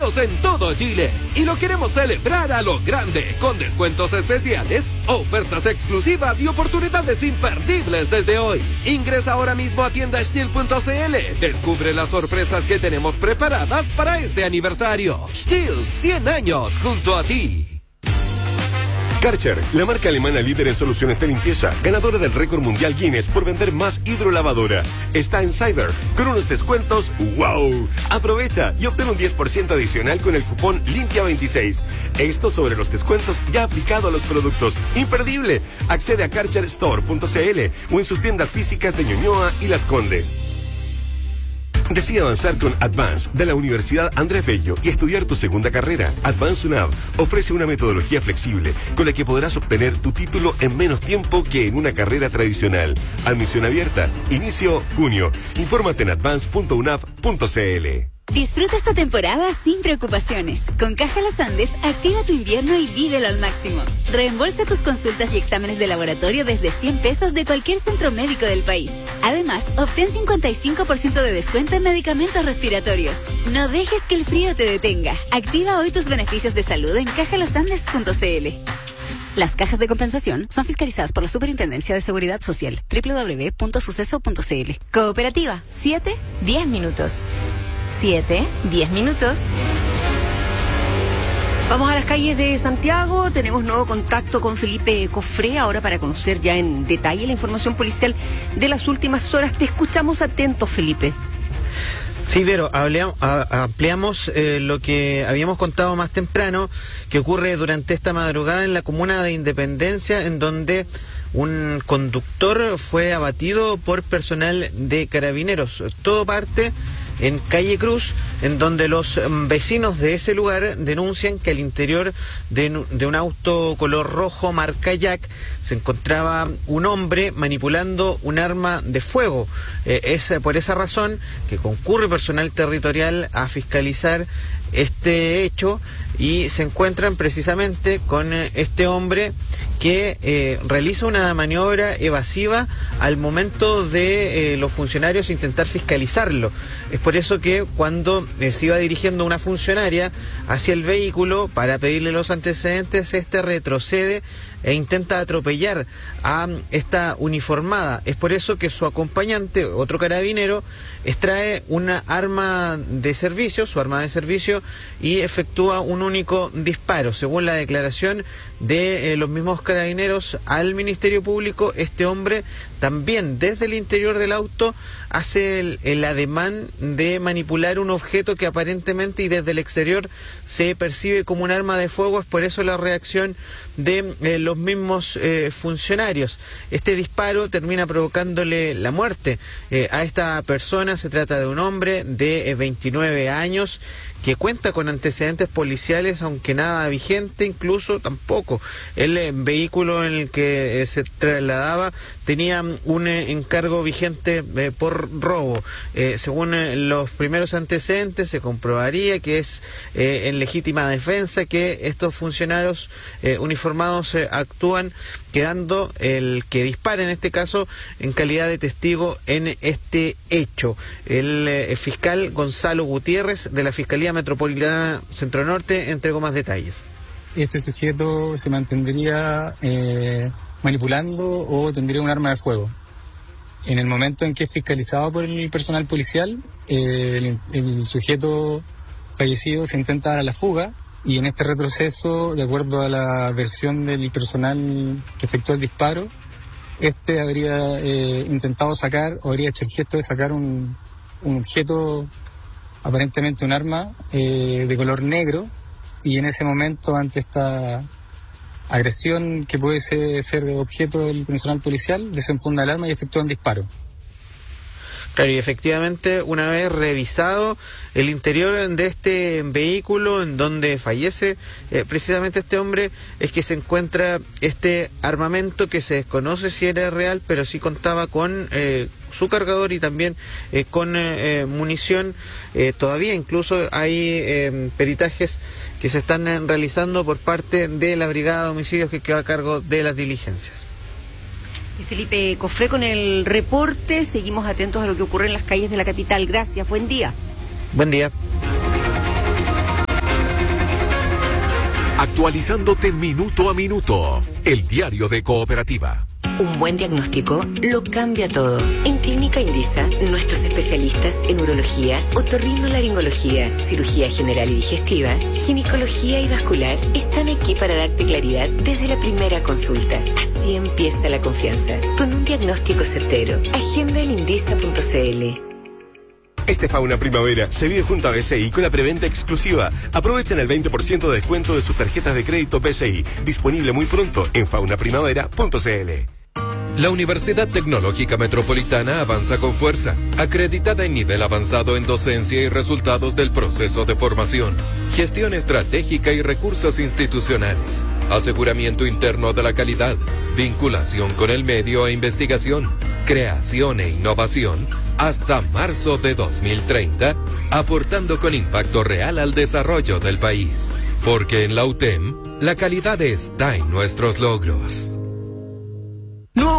envíos en todo Chile. Y lo queremos celebrar a lo grande, con descuentos especiales, ofertas exclusivas y oportunidades imperdibles desde hoy. Ingresa ahora mismo a tiendastil.cl. Descubre las sorpresas que tenemos preparadas para este aniversario. Stihl, 100 años junto a ti. Karcher, la marca alemana líder en soluciones de limpieza, ganadora del récord mundial Guinness por vender más hidrolavadora, está en Cyber con unos descuentos ¡wow! Aprovecha y obtén un 10% adicional con el cupón Limpia26. Esto sobre los descuentos ya aplicado a los productos. ¡Imperdible! Accede a karcherstore.cl o en sus tiendas físicas de Ñuñoa y Las Condes. Decide avanzar con Advance de la Universidad Andrés Bello y estudiar tu segunda carrera. Advance UNAV ofrece una metodología flexible con la que podrás obtener tu título en menos tiempo que en una carrera tradicional. Admisión abierta. Inicio junio. Infórmate en advance.unav.cl. Disfruta esta temporada sin preocupaciones. Con Caja Los Andes, activa tu invierno y vívelo al máximo. Reembolsa tus consultas y exámenes de laboratorio desde 100 pesos de cualquier centro médico del país. Además, obtén 55% de descuento en medicamentos respiratorios. No dejes que el frío te detenga. Activa hoy tus beneficios de salud en cajalosandes.cl. Las cajas de compensación son fiscalizadas por la Superintendencia de Seguridad Social. www.suceso.cl. Cooperativa, 7-10 minutos. 7-10 minutos. Vamos a las calles de Santiago. Tenemos nuevo contacto con Felipe Cofré, ahora para conocer ya en detalle la información policial de las últimas horas. Te escuchamos atentos, Felipe. Sí, Vero, ampliamos lo que habíamos contado más temprano, que ocurre durante esta madrugada en la comuna de Independencia, en donde un conductor fue abatido por personal de Carabineros. Todo parte en Calle Cruz, en donde los vecinos de ese lugar denuncian que al interior de un auto color rojo marca Jack se encontraba un hombre manipulando un arma de fuego. Es por esa razón que concurre personal territorial a fiscalizar este hecho y se encuentran precisamente con este hombre que realiza una maniobra evasiva al momento de los funcionarios intentar fiscalizarlo. Es por eso que cuando se iba dirigiendo una funcionaria hacia el vehículo para pedirle los antecedentes, este retrocede e intenta atropellar a esta uniformada. Es por eso que su acompañante, otro carabinero, extrae una arma de servicio, su arma de servicio, y efectúa un único disparo. Según la declaración de los mismos carabineros al Ministerio Público, este hombre también desde el interior del auto hace el ademán de manipular un objeto que aparentemente y desde el exterior se percibe como un arma de fuego. Es por eso la reacción de los mismos funcionarios. Este disparo termina provocándole la muerte a esta persona. Se trata de un hombre de 29 años que cuenta con antecedentes policiales, aunque nada vigente, incluso tampoco. El vehículo en el que se trasladaba tenía un encargo vigente por robo. Según los primeros antecedentes, se comprobaría que es en legítima defensa que estos funcionarios uniformados actúan, quedando el que dispara en este caso en calidad de testigo en este hecho. El fiscal Gonzalo Gutiérrez de la Fiscalía Metropolitana Centro Norte entregó más detalles. Este sujeto se mantendría manipulando o tendría un arma de fuego. En el momento en que es fiscalizado por el personal policial, el sujeto fallecido se intenta dar a la fuga, y en este retroceso, de acuerdo a la versión del personal que efectuó el disparo, este habría intentado sacar, o habría hecho el gesto de sacar un objeto, aparentemente un arma de color negro, y en ese momento, ante esta agresión que puede ser objeto del personal policial, desenfunda el arma y efectúa un disparo. Claro, y efectivamente, una vez revisado el interior de este vehículo en donde fallece precisamente este hombre, es que se encuentra este armamento que se desconoce si era real, pero sí contaba con su cargador y también con munición. Todavía incluso hay peritajes que se están realizando por parte de la Brigada de Homicidios que queda a cargo de las diligencias. Y Felipe Cofré con el reporte. Seguimos atentos a lo que ocurre en las calles de la capital. Gracias, buen día. Buen día. Actualizándote minuto a minuto. El diario de Cooperativa. Un buen diagnóstico lo cambia todo. En Clínica Indisa, nuestros especialistas en urología, otorrinolaringología, cirugía general y digestiva, ginecología y vascular están aquí para darte claridad desde la primera consulta. Así empieza la confianza, con un diagnóstico certero. Agenda en indisa.cl. Este Fauna Primavera se vive junto a BCI con la preventa exclusiva. Aprovechen el 20% de descuento de sus tarjetas de crédito BCI. Disponible muy pronto en faunaprimavera.cl. La Universidad Tecnológica Metropolitana avanza con fuerza, acreditada en nivel avanzado en docencia y resultados del proceso de formación, gestión estratégica y recursos institucionales, aseguramiento interno de la calidad, vinculación con el medio e investigación, creación e innovación, hasta marzo de 2030, aportando con impacto real al desarrollo del país. Porque en la UTEM, la calidad está en nuestros logros.